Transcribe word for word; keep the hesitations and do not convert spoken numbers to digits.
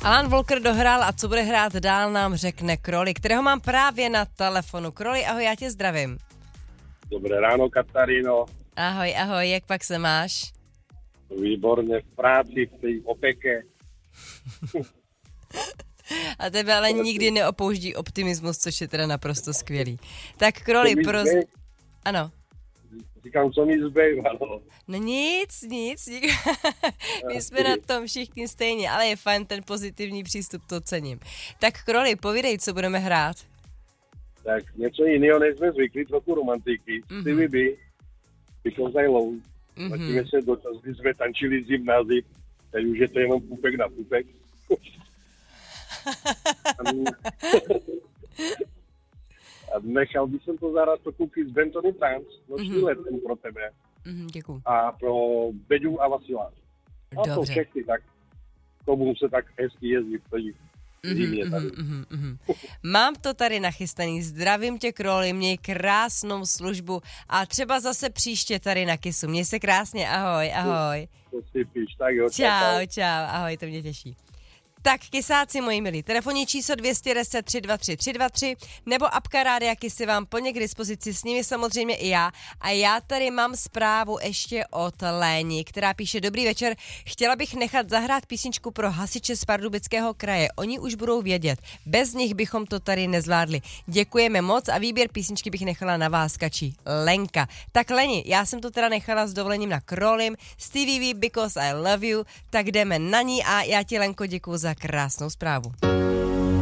Alan Walker dohrál a co bude hrát dál nám řekne Kroli, kterého mám právě na telefonu. Kroli, ahoj, já tě zdravím. Dobré ráno, Kataríno. Ahoj, ahoj, jak pak se máš? Výborně, v práci, v té opeke. A tebe ale nikdy neopouští optimismus, což je teda naprosto skvělý. Tak Kroli, pros... Ano. Říkám, co mi zbývalo. No nic, nic. My jsme na tom všichni stejně, ale je fajn ten pozitivní přístup, to cením. Tak Kroli, povídej, co budeme hrát. Tak něco jiného, než jsme zvyklí, trochu romantiky. Mm-hmm. Stevie B, Because I Love. Mm-hmm. Zatím se do čas, kdy jsme tančili z gymnázy, teď už je to jenom pupek na pupek. A nechal bych to zahrát pro kluky z Bentony Trans, noční mm-hmm. let pro tebe. Mm-hmm, děkuju. A pro Beďu a Vasila. A to všechny, tak tomu se tak hezky jezdí v tady. Mm-hmm, mm-hmm, mm-hmm. Mám to tady nachystaný. Zdravím tě, Kroli, měj krásnou službu a třeba zase příště tady na Kisu. Měj se krásně, ahoj, ahoj. To si píš, tak jo. Čau, čau, ahoj, to mě těší. Tak, Kisáci, moji milí, telefonní číslo dvě jedna nula tři dva tři tři dva tři nebo apka Rádia Kisy vám plně k dispozici, s nimi samozřejmě i já. A já tady mám zprávu ještě od Léni, která píše: Dobrý večer, chtěla bych nechat zahrát písničku pro hasiče z Pardubického kraje. Oni už budou vědět, bez nich bychom to tady nezvládli. Děkujeme moc a výběr písničky bych nechala na vás, kačí Lenka. Tak Leni, já jsem to teda nechala s dovolením na Krolim, Stevie V, Because I Love You, tak jdeme na ní a já ti, Lenko, děkuju za krásnou zprávu.